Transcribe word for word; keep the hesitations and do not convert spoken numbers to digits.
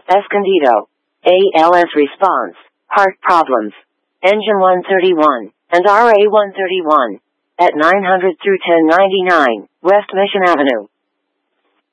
Escondido. A L S response, heart problems. Engine one thirty-one, and R A one thirty-one. At nine hundred through ten ninety-nine, West Mission Avenue.